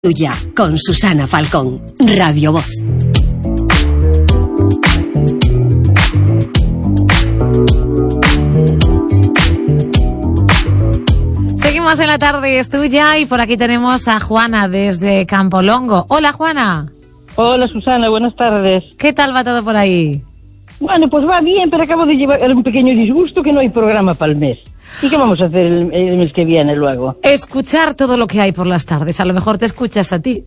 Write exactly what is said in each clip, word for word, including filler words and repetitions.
Tuya, con Susana Falcón, Radio Voz. Seguimos en La Tarde es Tuya y por aquí tenemos a Juana desde Campolongo. Hola, Juana. Hola, Susana, buenas tardes. ¿Qué tal va todo por ahí? Bueno, pues va bien, pero acabo de llevar un pequeño disgusto que no hay programa para el mes. ¿Y qué vamos a hacer el, el mes que viene luego? Escuchar todo lo que hay por las tardes. A lo mejor te escuchas a ti.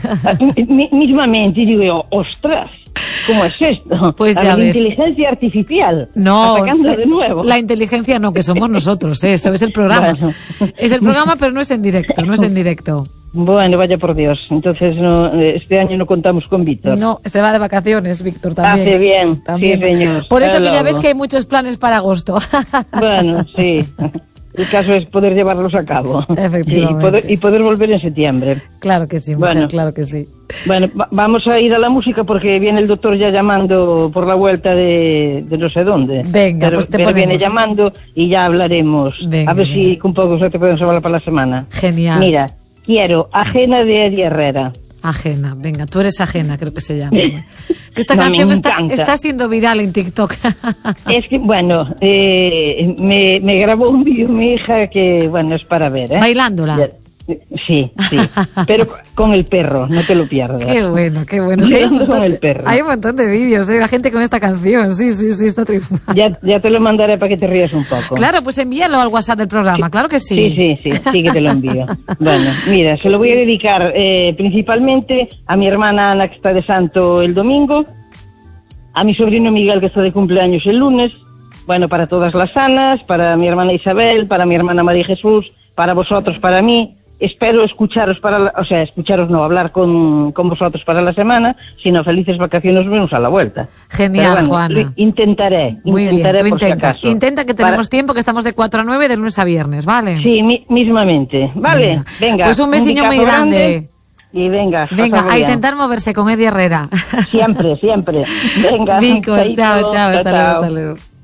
M- mismamente, y digo yo, ostras, ¿cómo es esto? Pues a ya la ves. Inteligencia artificial. No, atacando la, de nuevo. la inteligencia no, que somos nosotros, eso es el programa. Bueno. Es el programa, pero no es en directo, no es en directo. Bueno, vaya por Dios. Entonces, no, este año no contamos con Víctor. No, se va de vacaciones, Víctor, también. Hace bien, También. sí, señor. Por eso Hasta que ya luego. ves que hay muchos planes para agosto. Bueno, sí. El caso es poder llevarlos a cabo. Efectivamente. Y poder, y poder volver en septiembre. Claro que sí, mujer, Bueno. claro que sí. Bueno, va- vamos a ir a la música porque viene el doctor ya llamando por la vuelta de, de no sé dónde. Venga, pero, pues te pero viene ponemos. llamando y ya hablaremos. Venga, a ver venga. si con poco se te podemos hablar para la semana. Genial. Mira, quiero Ajena de Eddie Herrera. Ajena, venga, tú eres ajena, creo que se llama. Que esta No, me canción está, encanta. está siendo viral en TikTok. Es que, bueno, eh, me, me grabó un vídeo mi hija que, bueno, es para ver, ¿eh? Bailándola. Ya- Sí, sí, pero con el perro, no te lo pierdas. Qué bueno, qué bueno. Es que hay, un Bailando montón con el de, perro. hay un montón de vídeos, ¿eh? La gente con esta canción, sí, sí, sí, está triunfando. Ya, ya te lo mandaré para que te rías un poco. Claro, pues envíalo al WhatsApp del programa, claro que sí. Sí, sí, sí, sí que te lo envío. Bueno, mira, se lo voy a dedicar eh, principalmente a mi hermana Ana, que está de santo el domingo, a mi sobrino Miguel, que está de cumpleaños el lunes, bueno, para todas las Anas, para mi hermana Isabel, para mi hermana María Jesús, para vosotros, para mí. Espero escucharos para, la, o sea, escucharos no, hablar con, con vosotros para la semana, sino felices vacaciones, nos vemos a la vuelta. Genial, Pero bueno, Juana. lo intentaré, Muy bien, intentaré tú por si intenta. acaso. Intenta que tenemos Para- tiempo, que estamos de cuatro a nueve de lunes a viernes, ¿vale? Sí, mi- mismamente. Vale, Venga. venga. Pues un besiño muy besazo grande. Y venga, hasta Venga, a luego. intentar moverse con Eddie Herrera. Siempre, siempre. Venga. Vicos, chaito, chao, chao, hasta luego, chao. hasta luego.